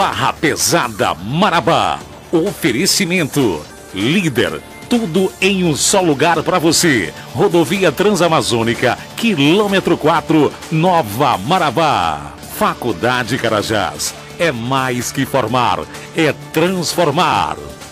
Barra Pesada Marabá. Oferecimento Líder. Tudo em um só lugar para você. Rodovia Transamazônica, quilômetro 4, Nova Marabá. Faculdade Carajás. É mais que formar, é transformar.